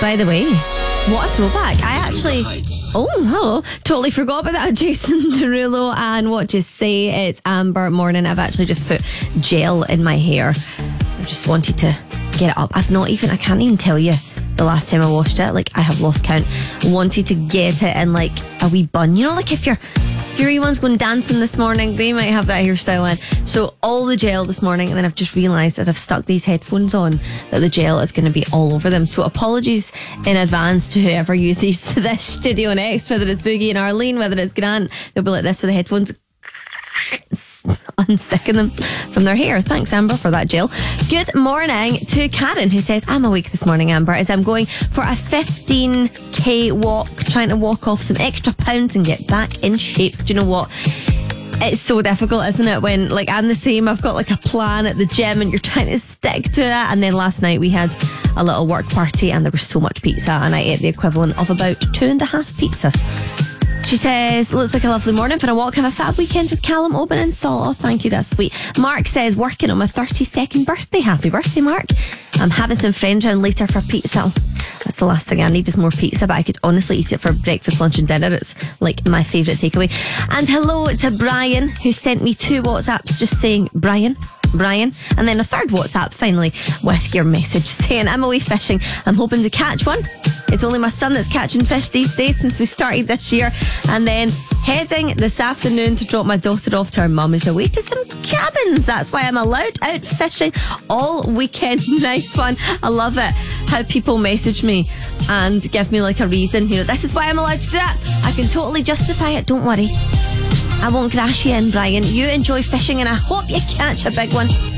By the way, what a throwback. I actually... Oh, hello. Totally forgot about that. Jason Derulo and What You Say. It's Amber morning. I've actually just put gel in my hair. I just wanted to get it up. I can't even tell you the last time I washed it. Like, I have lost count. Wanted to get it in like a wee bun. You know, like if your wee one's going dancing this morning, they might have that hairstyle in. So all the gel this morning, and then I've just realised that I've stuck these headphones on, that the gel is going to be all over them. So apologies in advance to whoever uses this Studio Next, whether it's Boogie and Arlene, whether it's Grant. They'll be like this with the headphones, unsticking them from their hair. Thanks, Amber, for that gel. Good morning to Karen, who says, I'm awake this morning, Amber, as I'm going for a 15k walk, trying to walk off some extra pounds and get back in shape. Do you know what? It's so difficult, isn't it? When, like, I'm the same. I've got like a plan at the gym and you're trying to stick to it. And then last night we had a little work party and there was so much pizza and I ate the equivalent of about 2.5 pizzas. She says, looks like a lovely morning for a walk. Have a fab weekend with Callum, Oban and Sol. Oh, thank you, that's sweet. Mark says, working on my 32nd birthday. Happy birthday, Mark. I'm having some friends round later for pizza. That's the last thing I need is more pizza, but I could honestly eat it for breakfast, lunch and dinner. It's like my favourite takeaway. And hello to Brian, who sent me 2 WhatsApps just saying Brian, and then a third WhatsApp finally with your message saying, I'm away fishing. I'm hoping to catch one. It's only my son that's catching fish these days since we started this year. And then heading this afternoon to drop my daughter off to her mum who's away to some cabins. That's why I'm allowed out fishing all weekend. Nice one. I love it how people message me and give me like a reason. You know, this is why I'm allowed to do it. I can totally justify it. Don't worry. I won't crash you in, Brian. You enjoy fishing and I hope you catch a big one.